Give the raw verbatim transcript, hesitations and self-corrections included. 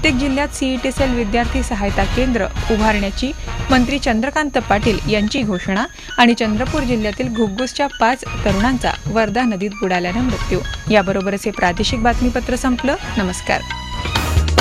प्रत्येक जिल्ह्यात CET sale विद्यार्थी सहायता केंद्र उभारण्याची मंत्री चंद्रकांत पाटील यांची घोषणा. आणि चंद्रपूर जिल्ह्यातील घुग्गुसच्या पाच तरुणांचा वर्धा नदीत बुडाल्यानं मृत्यू. याबरोबरच हे प्रादेशिक बातमीपत्र संपलं. नमस्कार.